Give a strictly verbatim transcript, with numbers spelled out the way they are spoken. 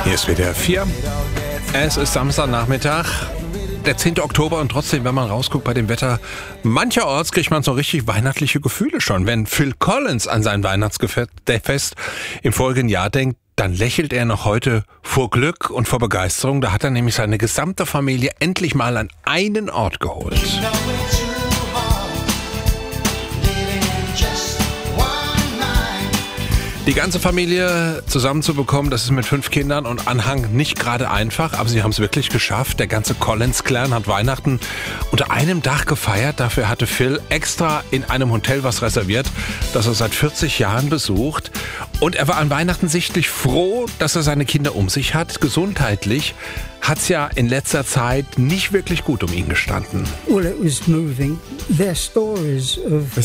Hier ist W D R vier. Es ist Samstagnachmittag, der zehnte Oktober, und trotzdem, wenn man rausguckt bei dem Wetter, mancherorts kriegt man so richtig weihnachtliche Gefühle schon. Wenn Phil Collins an sein Weihnachtsfest im folgenden Jahr denkt, dann lächelt er noch heute vor Glück und vor Begeisterung. Da hat er nämlich seine gesamte Familie endlich mal an einen Ort geholt. Die ganze Familie zusammenzubekommen, das ist mit fünf Kindern und Anhang nicht gerade einfach, aber sie haben es wirklich geschafft. Der ganze Collins-Clan hat Weihnachten unter einem Dach gefeiert. Dafür hatte Phil extra in einem Hotel was reserviert, das er seit vierzig Jahren besucht. Und er war an Weihnachten sichtlich froh, dass er seine Kinder um sich hat. Gesundheitlich hat es ja in letzter Zeit nicht wirklich gut um ihn gestanden. Well, it was moving. Their stories of